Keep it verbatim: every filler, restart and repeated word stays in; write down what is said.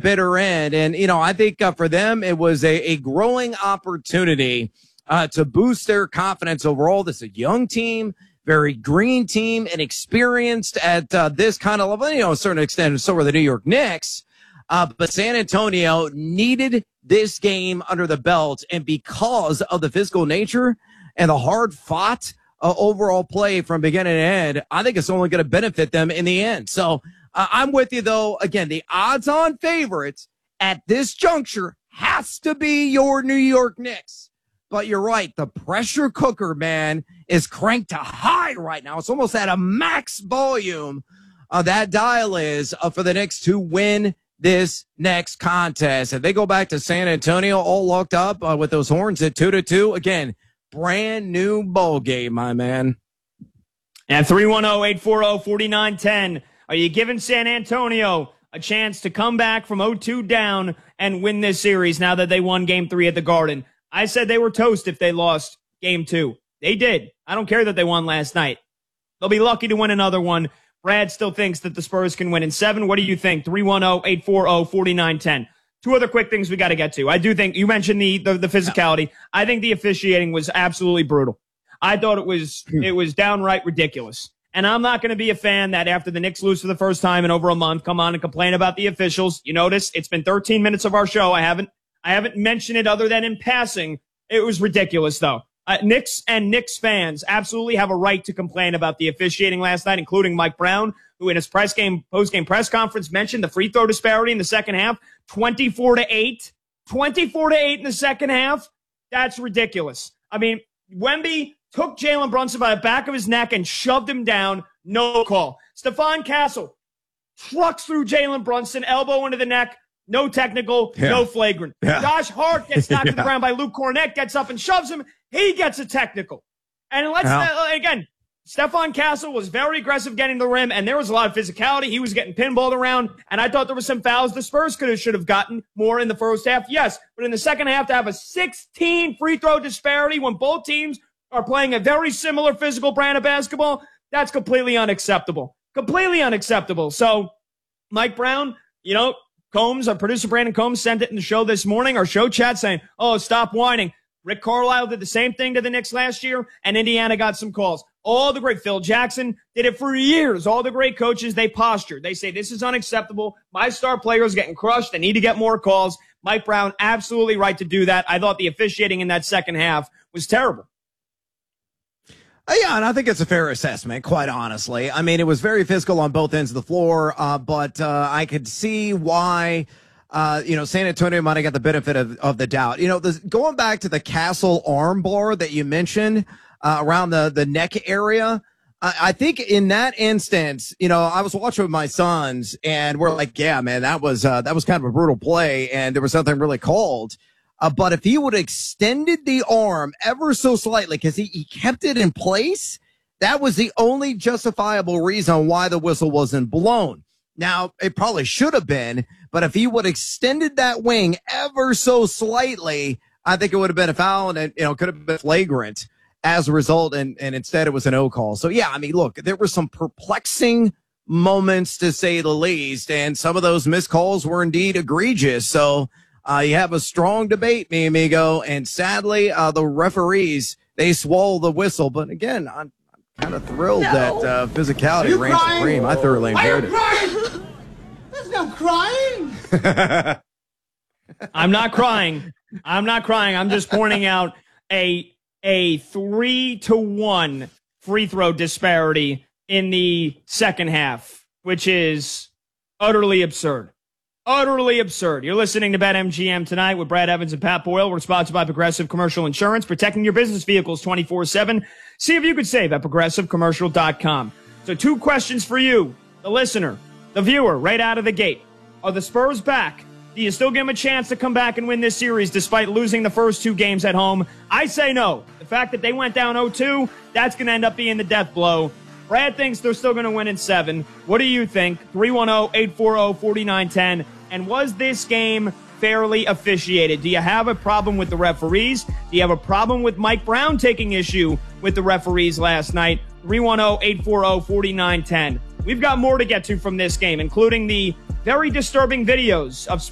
bitter end. And, you know, I think uh, for them, it was a, a growing opportunity uh, to boost their confidence overall. This is a young team, very green team, and experienced at uh, this kind of level, you know, to a certain extent, and so were the New York Knicks. Uh, but San Antonio needed this game under the belt, and because of the physical nature and the hard-fought uh, overall play from beginning to end, I think it's only going to benefit them in the end. So uh, I'm with you, though. Again, the odds-on favorites at this juncture has to be your New York Knicks. But you're right. The pressure cooker, man, is cranked to high right now. It's almost at a max volume. Uh, that dial is uh, for the Knicks to win this next contest. If they go back to San Antonio all locked up uh, with those horns at two to two, again, brand new ball game, my man. At three one zero, eight four zero, four nine one zero, are you giving San Antonio a chance to come back from oh two down and win this series now that they won game three at the Garden? I said they were toast if they lost game two. They did. I don't care that they won last night. They'll be lucky to win another one. Brad still thinks that the Spurs can win in seven. What do you think? three one zero, eight four zero, four nine one zero. Two other quick things we got to get to. I do think you mentioned the, the the physicality. I think the officiating was absolutely brutal. I thought it was it was downright ridiculous. And I'm not going to be a fan that after the Knicks lose for the first time in over a month, come on and complain about the officials. You notice it's been thirteen minutes of our show. I haven't I haven't mentioned it other than in passing. It was ridiculous, though. Uh, Knicks and Knicks fans absolutely have a right to complain about the officiating last night, including Mike Brown, who in his press game, post-game press conference mentioned the free throw disparity in the second half, twenty-four to eight. twenty-four to eight in the second half? That's ridiculous. I mean, Wemby took Jalen Brunson by the back of his neck and shoved him down. No call. Stephon Castle trucks through Jalen Brunson, elbow into the neck. No technical, yeah. no flagrant. Yeah. Josh Hart gets knocked yeah. to the ground by Luke Cornett, gets up and shoves him. He gets a technical. And let's, yeah. uh, again, Stephon Castle was very aggressive getting to the rim, and there was a lot of physicality. He was getting pinballed around, and I thought there was some fouls the Spurs could have, should have gotten more in the first half. Yes, but in the second half, to have a sixteen free throw disparity when both teams are playing a very similar physical brand of basketball, that's completely unacceptable. Completely unacceptable. So, Mike Brown, you know, Combs, our producer Brandon Combs, sent it in the show this morning, our show chat, saying, oh, stop whining. Rick Carlisle did the same thing to the Knicks last year, and Indiana got some calls. All the great Phil Jackson did it for years. All the great coaches, they postured. They say, this is unacceptable. My star players getting crushed. They need to get more calls. Mike Brown, absolutely right to do that. I thought the officiating in that second half was terrible. Uh, yeah, and I think it's a fair assessment, quite honestly. I mean, it was very physical on both ends of the floor, uh, but uh, I could see why, uh, you know, San Antonio might have got the benefit of, of the doubt. You know, this, going back to the Castle arm bar that you mentioned uh, around the, the neck area, I, I think in that instance, you know, I was watching with my sons, and we're like, yeah, man, that was uh, that was kind of a brutal play, and there was nothing really called. Uh, but if he would have extended the arm ever so slightly, because he, he kept it in place, that was the only justifiable reason why the whistle wasn't blown. Now, it probably should have been, but if he would have extended that wing ever so slightly, I think it would have been a foul, and it, you know, could have been flagrant as a result, and, and instead it was a no call. So, yeah, I mean, look, there were some perplexing moments, to say the least, and some of those missed calls were indeed egregious. So, Uh, you have a strong debate, mi amigo, and sadly, uh, the referees, they swallow the whistle. But again, I'm, I'm kind of thrilled no. that uh, physicality reigns supreme. I thoroughly enjoyed it. Crying? There's no crying. I'm not crying. I'm not crying. I'm just pointing out a a three to one free throw disparity in the second half, which is utterly absurd. Utterly absurd. You're listening to BetMGM tonight with Brad Evans and Pat Boyle. We're sponsored by Progressive Commercial Insurance, protecting your business vehicles twenty-four seven. See if you could save at progressive commercial dot com. So two questions for you, the listener, the viewer, right out of the gate. Are the Spurs back? Do you still give them a chance to come back and win this series despite losing the first two games at home? I say no. The fact that they went down oh two, that's going to end up being the death blow. Brad thinks they're still going to win in seven. What do you think? three one zero, eight four zero, four nine one zero. And was this game fairly officiated? Do you have a problem with the referees? Do you have a problem with Mike Brown taking issue with the referees last night? three one zero, eight four zero, four nine one zero. We've got more to get to from this game, including the very disturbing videos of